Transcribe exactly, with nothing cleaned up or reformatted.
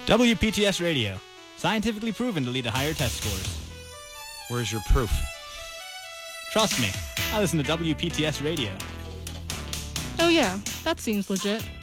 W P T S Radio. Scientifically proven to lead to higher test scores. Where's your proof? Trust me, I listen to W P T S Radio. Oh yeah, that seems legit.